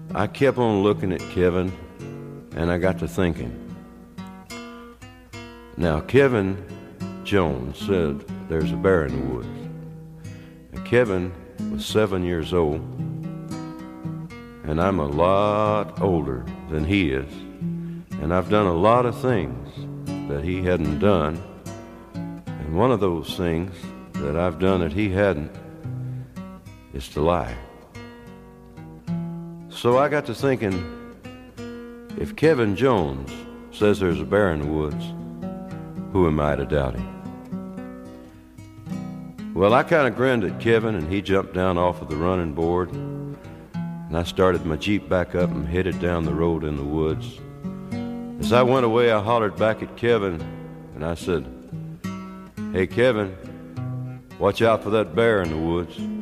I kept on looking at Kevin, and I got to thinking. Now, Kevin Jones said there's a bear in the woods. And Kevin was 7 years old, and I'm a lot older than he is, and I've done a lot of things that he hadn't done, and one of those things that I've done that he hadn't is to lie. So I got to thinking, if Kevin Jones says there's a bear in the woods, who am I to doubt him? Well, I kind of grinned at Kevin, and he jumped down off of the running board, and I started my Jeep back up and headed down the road in the woods. As I went away, I hollered back at Kevin, and I said, "Hey, Kevin, watch out for that bear in the woods."